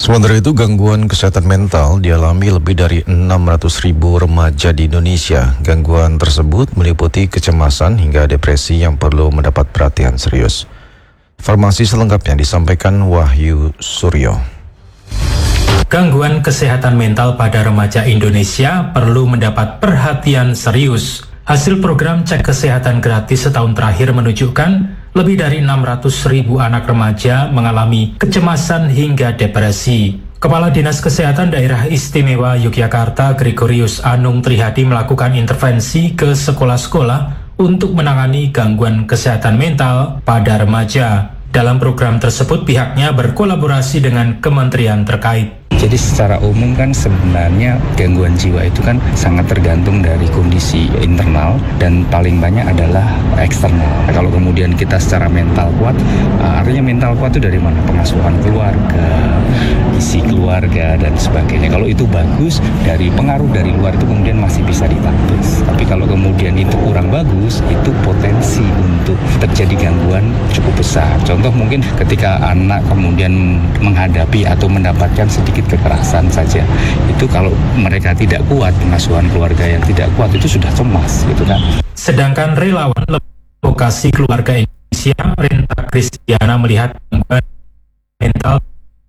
Sementara itu, gangguan kesehatan mental dialami lebih dari 600.000 remaja di Indonesia. Gangguan tersebut meliputi kecemasan hingga depresi yang perlu mendapat perhatian serius. Informasi selengkapnya disampaikan Wahyu Suryo. Gangguan kesehatan mental pada remaja Indonesia perlu mendapat perhatian serius. Hasil program cek kesehatan gratis setahun terakhir menunjukkan lebih dari 600.000 anak remaja mengalami kecemasan hingga depresi. Kepala Dinas Kesehatan Daerah Istimewa Yogyakarta, Gregorius Anung Trihadi, melakukan intervensi ke sekolah-sekolah untuk menangani gangguan kesehatan mental pada remaja. Dalam program tersebut, pihaknya berkolaborasi dengan kementerian terkait. Jadi secara umum kan sebenarnya gangguan jiwa itu kan sangat tergantung dari kondisi internal dan paling banyak adalah eksternal. Kalau kemudian kita secara mental kuat, artinya mental kuat itu dari mana? Pengasuhan keluarga, isi keluarga dan sebagainya. Kalau itu bagus, dari pengaruh dari luar itu kemudian masih bisa ditangkis. Tapi kalau kemudian itu kurang bagus, itu potensi untuk terjadi gangguan cukup besar. Contoh mungkin ketika anak kemudian menghadapi atau mendapatkan sedikit kekerasan saja, itu kalau mereka tidak kuat, pengasuhan keluarga yang tidak kuat itu sudah cemas gitu kan. Sedangkan relawan lokasi keluarga Indonesia, Renta Kristiana, melihat gangguan mental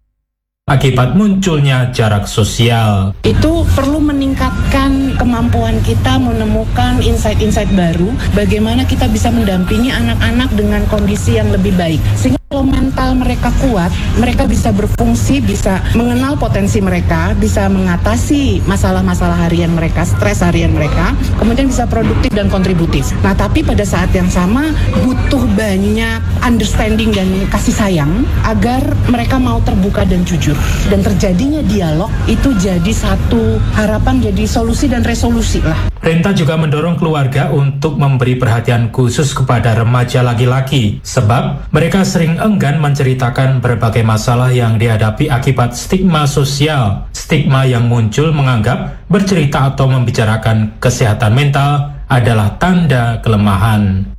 akibat munculnya jarak sosial. Itu perlu meningkatkan kemampuan kita menemukan insight-insight baru, bagaimana kita bisa mendampingi anak-anak dengan kondisi yang lebih baik. Sehingga kalau mental mereka kuat, mereka bisa berfungsi, bisa mengenal potensi mereka, bisa mengatasi masalah-masalah harian mereka, stres harian mereka, kemudian bisa produktif dan kontributif. Nah, tapi pada saat yang sama butuh banyak understanding dan kasih sayang agar mereka mau terbuka dan jujur. Dan terjadinya dialog itu jadi satu harapan, jadi solusi dan resolusi lah. Renta juga mendorong keluarga untuk memberi perhatian khusus kepada remaja laki-laki, sebab mereka sering enggan menceritakan berbagai masalah yang dihadapi akibat stigma sosial. Stigma yang muncul menganggap bercerita atau membicarakan kesehatan mental adalah tanda kelemahan.